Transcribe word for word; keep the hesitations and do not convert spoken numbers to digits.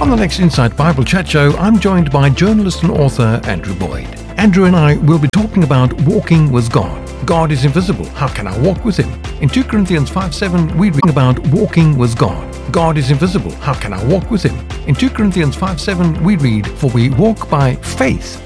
On the next Insight Bible Chat Show, I'm joined by journalist and author Andrew Boyd. Andrew and I will be talking about walking with God. God is invisible. How can I walk with Him? In Second Corinthians five seven, we read about walking with God. God is invisible. How can I walk with Him? In Second Corinthians five seven, we read, "For we walk by faith